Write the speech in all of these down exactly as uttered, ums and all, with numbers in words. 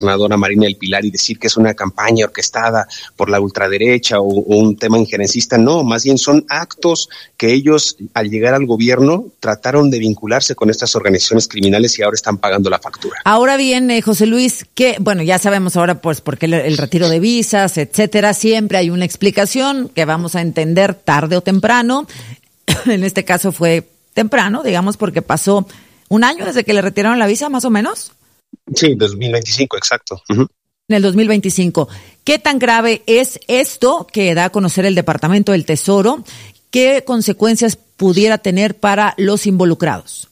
gobernadora Marina del Pilar y decir que es una campaña orquestada por la ultraderecha o, o un tema injerencista. No, más bien son actos que ellos, al llegar al gobierno, trataron de vincularse con estas organizaciones criminales y ahora están pagando la factura. Ahora bien, eh, José Luis, que bueno, ya sabemos ahora pues por qué el, el retiro de visas, etcétera, siempre hay una explicación que vamos a entender tarde o temprano. En este caso fue temprano, digamos, porque pasó un año desde que le retiraron la visa, más o menos. Sí, dos mil veinticinco, exacto. Uh-huh. En el dos mil veinticinco. ¿Qué tan grave es esto que da a conocer el Departamento del Tesoro? ¿Qué consecuencias pudiera tener para los involucrados?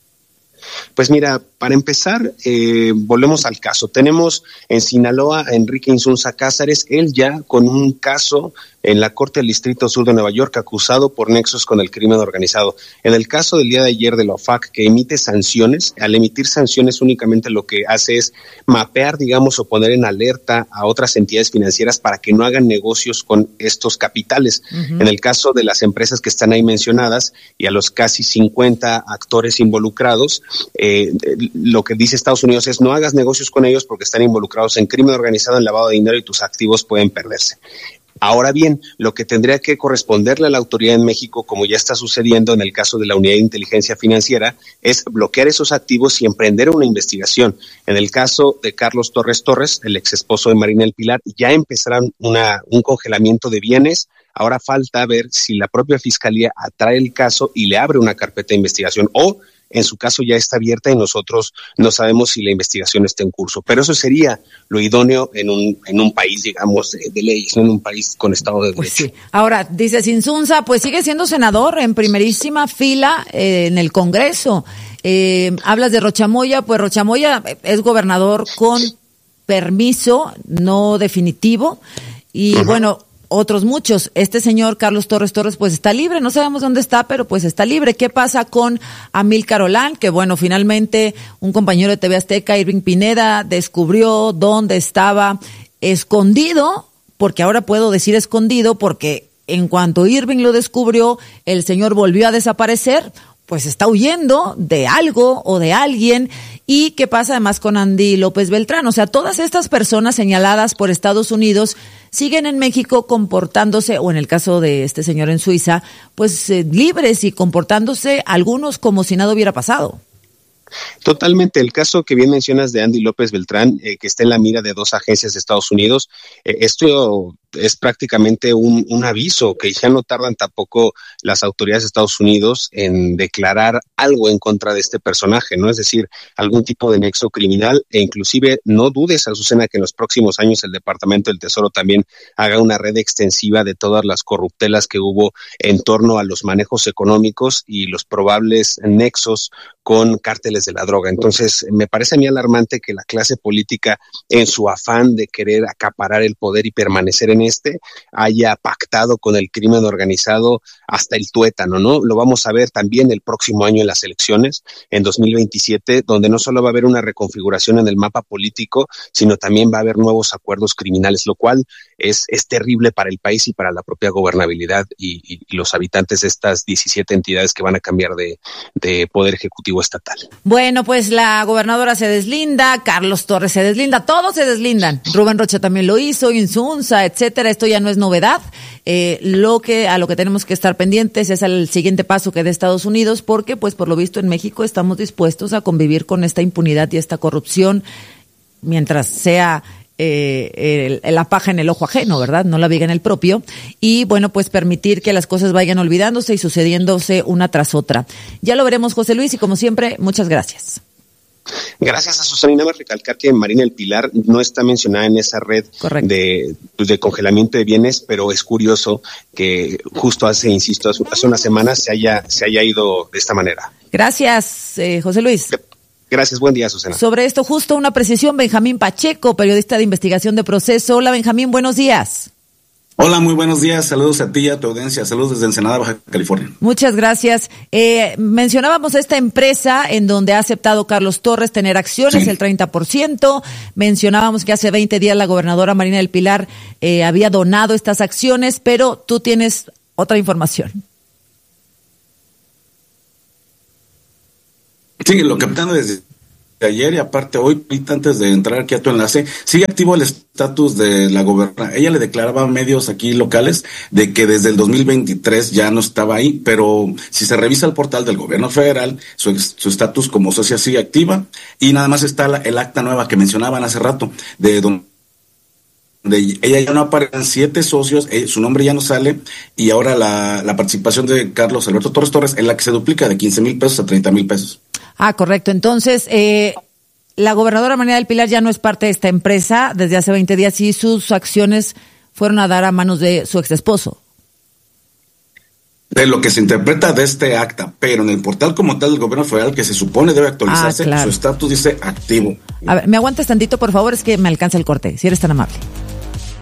Pues mira, para empezar, eh, volvemos al caso. Tenemos en Sinaloa a Enrique Insunza Cázares, él ya con un caso en la Corte del Distrito Sur de Nueva York, acusado por nexos con el crimen organizado. En el caso del día de ayer de la O F A C, que emite sanciones, al emitir sanciones únicamente lo que hace es mapear, digamos, o poner en alerta a otras entidades financieras para que no hagan negocios con estos capitales. Uh-huh. En el caso de las empresas que están ahí mencionadas y a los casi cincuenta actores involucrados, eh, lo que dice Estados Unidos es no hagas negocios con ellos porque están involucrados en crimen organizado, en lavado de dinero y tus activos pueden perderse. Ahora bien, lo que tendría que corresponderle a la autoridad en México, como ya está sucediendo en el caso de la Unidad de Inteligencia Financiera, es bloquear esos activos y emprender una investigación. En el caso de Carlos Torres Torres, el ex esposo de Marina del Pilar, ya empezarán una, un congelamiento de bienes. Ahora falta ver si la propia Fiscalía atrae el caso y le abre una carpeta de investigación o en su caso ya está abierta y nosotros no sabemos si la investigación está en curso. Pero eso sería lo idóneo en un en un país, digamos, de, de leyes, no en un país con Estado de pues Derecho. Sí. Ahora, dice Insunza, pues sigue siendo senador en primerísima fila eh, en el Congreso. Eh, hablas de Rochamoya, pues Rochamoya es gobernador con permiso no definitivo y uh-huh. bueno, otros muchos. Este señor Carlos Torres Torres pues está libre, no sabemos dónde está, pero pues está libre. ¿Qué pasa con Amílcar Olán? Que bueno, finalmente un compañero de T V Azteca, Irving Pineda, descubrió dónde estaba escondido, porque ahora puedo decir escondido, porque en cuanto Irving lo descubrió, el señor volvió a desaparecer, pues está huyendo de algo o de alguien. ¿Y qué pasa además con Andy López Beltrán? O sea, todas estas personas señaladas por Estados Unidos siguen en México comportándose, o en el caso de este señor en Suiza, pues eh, libres y comportándose algunos como si nada hubiera pasado. Totalmente. El caso que bien mencionas de Andy López Beltrán, eh, que está en la mira de dos agencias de Estados Unidos, eh, esto es prácticamente un, un aviso que ya no tardan tampoco las autoridades de Estados Unidos en declarar algo en contra de este personaje, ¿no? Es decir, algún tipo de nexo criminal, e inclusive no dudes, Azucena, que en los próximos años el Departamento del Tesoro también haga una red extensiva de todas las corruptelas que hubo en torno a los manejos económicos y los probables nexos con cárteles de la droga. Entonces, me parece a mí alarmante que la clase política, en su afán de querer acaparar el poder y permanecer en este, haya pactado con el crimen organizado hasta el tuétano, ¿no? Lo vamos a ver también el próximo año en las elecciones, en dos mil veintisiete, donde no solo va a haber una reconfiguración en el mapa político, sino también va a haber nuevos acuerdos criminales, lo cual es, es terrible para el país y para la propia gobernabilidad y, y, y los habitantes de estas diecisiete entidades que van a cambiar de, de poder ejecutivo estatal. Bueno, pues la gobernadora se deslinda, Carlos Torres se deslinda, todos se deslindan. Rubén Rocha también lo hizo, Insunza, etcétera. Esto ya no es novedad. Eh, lo que a lo que tenemos que estar pendientes es el siguiente paso que dé Estados Unidos, porque pues por lo visto en México estamos dispuestos a convivir con esta impunidad y esta corrupción mientras sea Eh, el, la paja en el ojo ajeno, ¿verdad? No la viga en el propio. Y bueno, pues permitir que las cosas vayan olvidándose y sucediéndose una tras otra. Ya lo veremos, José Luis, y como siempre, muchas gracias. Gracias a Susana. Y nada más recalcar que Marina del Pilar no está mencionada en esa red de, pues, de congelamiento de bienes, pero es curioso que justo hace, insisto, hace, hace unas semanas se haya, se haya ido de esta manera. Gracias, eh, José Luis. Gracias, buen día, Susana. Sobre esto, justo una precisión, Benjamín Pacheco, periodista de investigación de Proceso. Hola, Benjamín, buenos días. Hola, muy buenos días. Saludos a ti y a tu audiencia. Saludos desde Ensenada, Baja California. Muchas gracias. Eh, mencionábamos esta empresa en donde ha aceptado Carlos Torres tener acciones, sí. El treinta por ciento. Mencionábamos que hace veinte días la gobernadora Marina del Pilar eh, había donado estas acciones, pero tú tienes otra información. Sí, lo captando desde ayer y aparte hoy, antes de entrar aquí a tu enlace, sigue activo el estatus de la gobernadora. Ella le declaraba a medios aquí locales de que desde el dos mil veintitrés ya no estaba ahí, pero si se revisa el portal del gobierno federal, su estatus como socia sigue activa y nada más está la, el acta nueva que mencionaban hace rato, de donde de ella ya no aparecen siete socios, eh, su nombre ya no sale y ahora la, la participación de Carlos Alberto Torres Torres es la que se duplica de quince mil pesos a treinta mil pesos. Ah, correcto. Entonces, eh, la gobernadora María del Pilar ya no es parte de esta empresa desde hace veinte días y sus acciones fueron a dar a manos de su ex esposo. De lo que se interpreta de este acta, pero en el portal como tal del gobierno federal que se supone debe actualizarse, ah, claro. Su estatus dice activo. A ver, ¿me aguantas tantito, por favor? Es que me alcanza el corte, si eres tan amable.